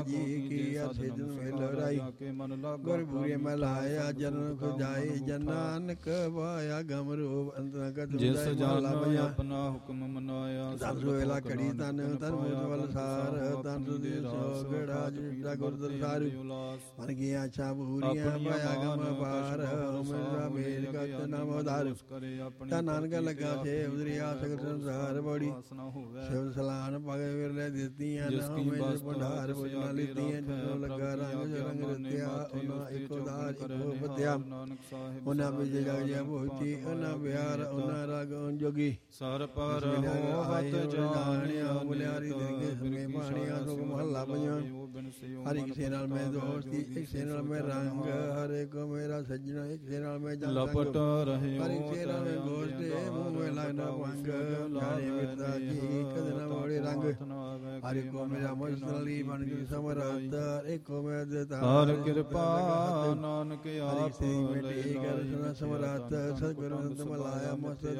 ਜੀ ਕੀ ਅਸਿਜਨ ਮਿਲ ਰਾਈ ਗੁਰ ਬੂਰੇ ਮਲਾਇਆ ਜਨਨ ਖੁਜਾਏ ਜਨ ਨਾਨਕ ਵਾਇਆ ਗਮ ਰੂਪ ਅੰਤਰਗਤ ਜਿਸ ਜਨ ਆਪਣਾ ਹੁਕਮ ਮਨਾਇਆ ਦਸ ਵੇਲਾ ਘੜੀ ਤਨ ਤਨ ਮੂਤ ਵਲ ਸਾਰ ਤਨ ਸੁਦੀ ਸੋਗੜਾ ਜਿਦਾ ਗੁਰਦਰ ਸਾਰੂ ਮਨ ਗਿਆ ਛਾ ਬੂਰੀਆਂ ਪਾਇਆ ਗਮ ਪਾਰ ਮੇਰਾ ਮੇਰ ਗਤ ਨਾਮ ਉਧਾਰ ਤਾ ਨਾਨਕ ਲਗਾ ਸੇ ਉਦਰਿਆ ਸਗਲ ਸੰਸਾਰ ਬੜੀ ਸਿਵ ਸਲਾਨ ਪਗੇ ਵਿਰਲੇ ਦਿੱਤੀਆਂ ਨਾ ਮੇਰੇ ਭੰਡਾਰ ਬੁਝਣਾ ਲਿੱਤੀਆਂ ਜਦੋਂ ਲੱਗਾ ਰੰਗ ਰੰਗ ਰਤਿਆ ਉਹਨਾਂ ਇੱਕੋ ਦਾਰ ਇੱਕੋ ਬਤਿਆ ਉਹਨਾਂ ਵਿੱਚ ਜਗ ਜਿਆ ਭੋਤੀ ਉਹਨਾਂ ਪਿਆਰ ਉਹਨਾਂ ਰਗ ਜੋਗੀ ਸਰ ਪਰ ਹੋਵਤ ਜਾਣਿਆ ਮੁਲਿਆਰੀ ਦੇ ਸਮੇ ਬਾਣੀਆਂ ਸੁਖ ਮਹੱਲਾ ਪੰਜਾਂ ਹਰ ਕਿਸੇ ਨਾਲ ਮੈਂ ਦੋਸਤੀ ਕਿਸੇ ਨਾਲ ਮੈਂ ਰੰਗ ਹਰ ਇੱਕ ਮੇਰਾ ਸੱਜਣਾ ਕਿਸੇ ਨਾਲ ਮੈਂ ਲਪਟ ਰਹੇ ਹਰ ਕਿਸੇ ਨਾਲ ਮੈਂ ਗੋਸ਼ਤੇ ਮੂੰਹ ਮੈਂ ਲੱਗਦਾ ਭੰਗ ਜਾਣੇ ਮਿੱਤਾ ਜੀ ਕਦੇ ਨਾ ਮੋੜੇ ਰੰਗ ਹਰ ਇੱਕ ਮੇਰਾ ਮੁਸਤਲੀ ਬਣ ਕੇ ਸਮਰੱਥ ਇੱਕੋ ਮੈਂ ਦਿੱਤਾ ਹਰ ਕਿਰਪਾ ਨਾਨਕ ਆਪ ਹਰੀ ਸੇ ਮਿਟੇ ਕਰ ਸੁਨਾ ਸਮਰੱਥ ਸਤਿਗੁਰੂ ਅੰਤ ਮਲਾਇਆ ਮਸਤ